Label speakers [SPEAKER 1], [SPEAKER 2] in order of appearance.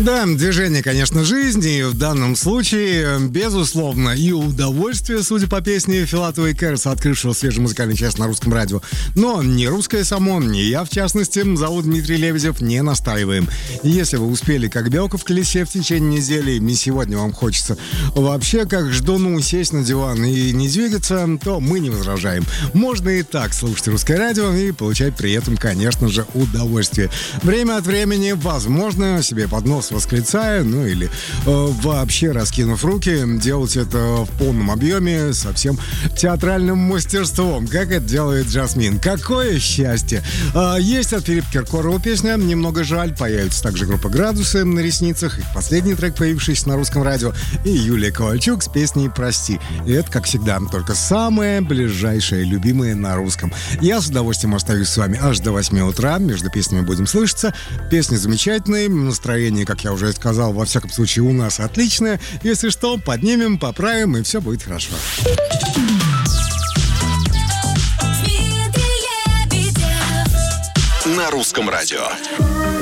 [SPEAKER 1] Да, движение, конечно, жизни, и в данном случае, безусловно, и удовольствие, судя по песне Филатова и Кэрса, открывшего свежий музыкальный час на русском радио. Но ни русское само, ни я, в частности, зовут Дмитрий Лебедев, не настаиваем. Если вы успели, как белка в колесе в течение недели, и сегодня вам хочется вообще, как ждуну, сесть на диван и не двигаться, то мы не возражаем. Можно и так слушать русское радио и получать при этом, конечно же, удовольствие. Время от времени, возможно, себе под нос восклицая, ну или вообще раскинув руки, делать это в полном объеме со всем театральным мастерством, как это делает Жасмин. Какое счастье! Есть от Филиппа Киркорова песня «Немного жаль», появится также группа «Градусы» на ресницах, их последний трек, появившийся на русском радио, и Юлия Ковальчук с песней «Прости». И это, как всегда, только самое ближайшее, любимое на русском. Я с удовольствием остаюсь с вами аж до 8 утра, между песнями будем слышаться. Песни замечательные, настроение, как я уже сказал, во всяком случае у нас отличное. Если что, поднимем, поправим, и все будет хорошо.
[SPEAKER 2] На русском радио.